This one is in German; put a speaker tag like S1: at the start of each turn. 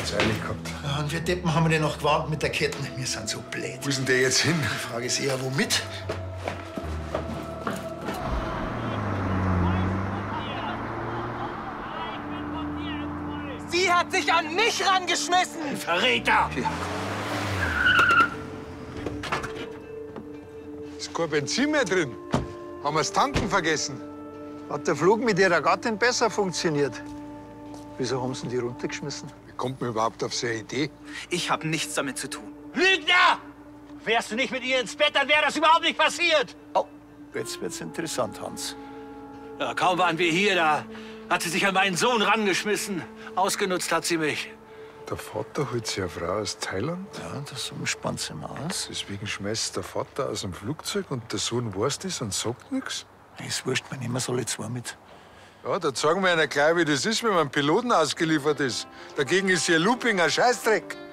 S1: hat's eilig gehabt.
S2: Ja, und wir Deppen haben den noch gewarnt mit der Ketten. Wir sind so blöd.
S1: Wo ist denn der jetzt hin?
S2: Die Frage ist eher, womit?
S3: Sie hat sich an mich rangeschmissen!
S2: Verräter!
S1: Ist kein Benzin mehr drin. Haben wir's tanken vergessen.
S2: Hat der Flug mit Ihrer Gattin besser funktioniert? Wieso haben Sie die runtergeschmissen?
S1: Wie kommt man überhaupt auf so eine Idee?
S3: Ich habe nichts damit zu tun.
S4: Lügner! Wärst du nicht mit ihr ins Bett, dann wäre das überhaupt nicht passiert.
S2: Oh, jetzt wird's interessant, Hans.
S4: Ja, kaum waren wir hier, da hat sie sich an meinen Sohn rangeschmissen. Ausgenutzt hat sie mich.
S1: Der Vater holt sich eine Frau aus Thailand.
S2: Ja, das umspannt sie mal aus.
S1: Deswegen schmeißt der Vater aus dem Flugzeug und der Sohn weiß das und sagt nichts.
S2: Ist wurscht, wir nehmen alle zwei mit.
S1: Ja, da zeigen wir einer gleich, wie das ist, wenn man einem Piloten ausgeliefert ist. Dagegen ist hier Looping ein Scheißdreck.